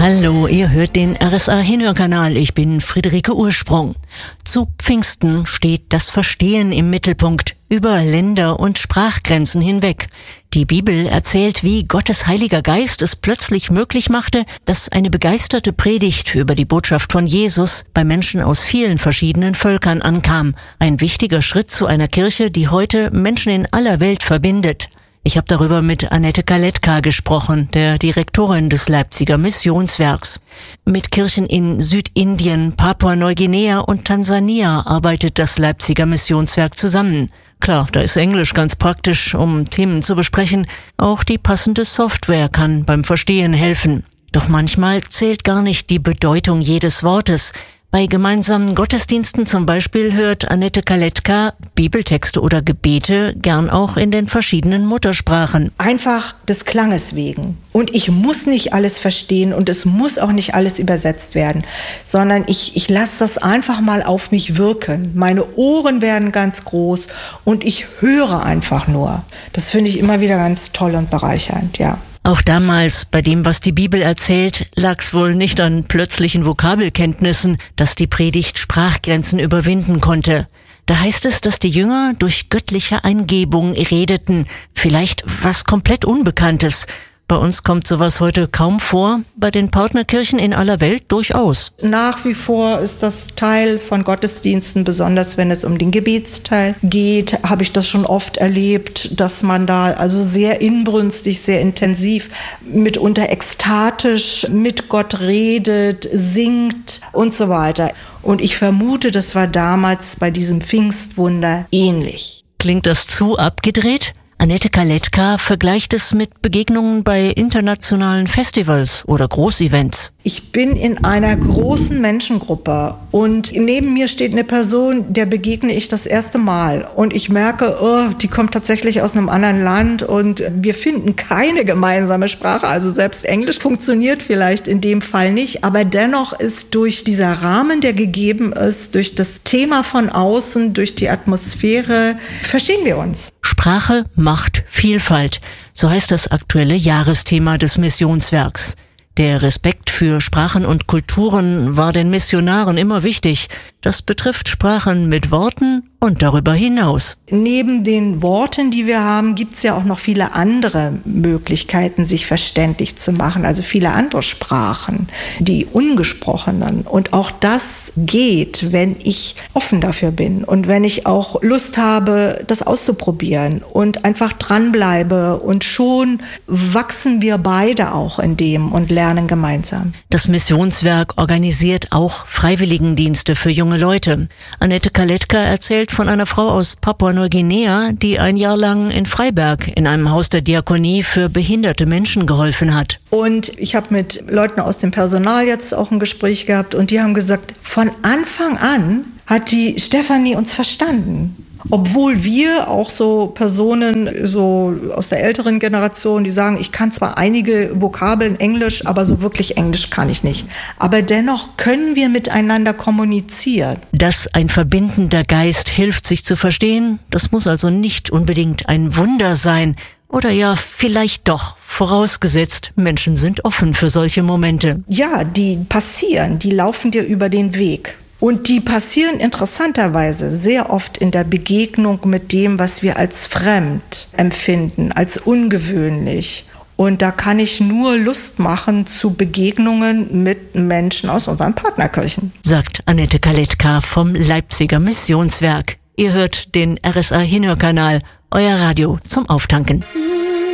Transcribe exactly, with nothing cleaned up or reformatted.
Hallo, ihr hört den R S A-Hinhörkanal. Ich bin Friederike Ursprung. Zu Pfingsten steht das Verstehen im Mittelpunkt, über Länder- und Sprachgrenzen hinweg. Die Bibel erzählt, wie Gottes Heiliger Geist es plötzlich möglich machte, dass eine begeisterte Predigt über die Botschaft von Jesus bei Menschen aus vielen verschiedenen Völkern ankam. Ein wichtiger Schritt zu einer Kirche, die heute Menschen in aller Welt verbindet. Ich habe darüber mit Annette Kaletka gesprochen, der Direktorin des Leipziger Missionswerks. Mit Kirchen in Südindien, Papua-Neuguinea und Tansania arbeitet das Leipziger Missionswerk zusammen. Klar, da ist Englisch ganz praktisch, um Themen zu besprechen. Auch die passende Software kann beim Verstehen helfen. Doch manchmal zählt gar nicht die Bedeutung jedes Wortes. Bei gemeinsamen Gottesdiensten zum Beispiel hört Annette Kaletka Bibeltexte oder Gebete gern auch in den verschiedenen Muttersprachen. Einfach des Klanges wegen. Und ich muss nicht alles verstehen und es muss auch nicht alles übersetzt werden, sondern ich, ich lasse das einfach mal auf mich wirken. Meine Ohren werden ganz groß und ich höre einfach nur. Das finde ich immer wieder ganz toll und bereichernd, ja. Auch damals, bei dem, was die Bibel erzählt, lag's wohl nicht an plötzlichen Vokabelkenntnissen, dass die Predigt Sprachgrenzen überwinden konnte. Da heißt es, dass die Jünger durch göttliche Eingebung redeten, vielleicht was komplett Unbekanntes. Bei uns kommt sowas heute kaum vor, bei den Partnerkirchen in aller Welt durchaus. Nach wie vor ist das Teil von Gottesdiensten, besonders wenn es um den Gebetsteil geht, habe ich das schon oft erlebt, dass man da also sehr inbrünstig, sehr intensiv, mitunter ekstatisch mit Gott redet, singt und so weiter. Und ich vermute, das war damals bei diesem Pfingstwunder ähnlich. Klingt das zu abgedreht? Annette Kaletka vergleicht es mit Begegnungen bei internationalen Festivals oder Großevents. Ich bin in einer großen Menschengruppe und neben mir steht eine Person, der begegne ich das erste Mal. Und ich merke, oh, die kommt tatsächlich aus einem anderen Land und wir finden keine gemeinsame Sprache. Also selbst Englisch funktioniert vielleicht in dem Fall nicht. Aber dennoch ist durch dieser Rahmen, der gegeben ist, durch das Thema von außen, durch die Atmosphäre, verstehen wir uns. Sprache macht Vielfalt. So heißt das aktuelle Jahresthema des Missionswerks. Der Respekt für Sprachen und Kulturen war den Missionaren immer wichtig. Das betrifft Sprachen mit Worten und darüber hinaus. Neben den Worten, die wir haben, gibt es ja auch noch viele andere Möglichkeiten, sich verständlich zu machen. Also viele andere Sprachen, die ungesprochenen. Und auch das geht, wenn ich offen dafür bin und wenn ich auch Lust habe, das auszuprobieren und einfach dranbleibe. Und schon wachsen wir beide auch in dem und lernen gemeinsam. Das Missionswerk organisiert auch Freiwilligendienste für junge Leute. Annette Kaletka erzählt von einer Frau aus Papua-Neuguinea, die ein Jahr lang in Freiberg in einem Haus der Diakonie für behinderte Menschen geholfen hat. Und ich habe mit Leuten aus dem Personal jetzt auch ein Gespräch gehabt und die haben gesagt, von Anfang an hat die Stefanie uns verstanden. Obwohl wir auch so Personen so aus der älteren Generation, die sagen, ich kann zwar einige Vokabeln Englisch, aber so wirklich Englisch kann ich nicht. Aber dennoch können wir miteinander kommunizieren. Dass ein verbindender Geist hilft, sich zu verstehen, das muss also nicht unbedingt ein Wunder sein. Oder ja, vielleicht doch, vorausgesetzt, Menschen sind offen für solche Momente. Ja, die passieren, die laufen dir über den Weg. Und die passieren interessanterweise sehr oft in der Begegnung mit dem, was wir als fremd empfinden, als ungewöhnlich. Und da kann ich nur Lust machen zu Begegnungen mit Menschen aus unseren Partnerkirchen. Sagt Annette Kaletka vom Leipziger Missionswerk. Ihr hört den R S A-Hinhörkanal, euer Radio zum Auftanken.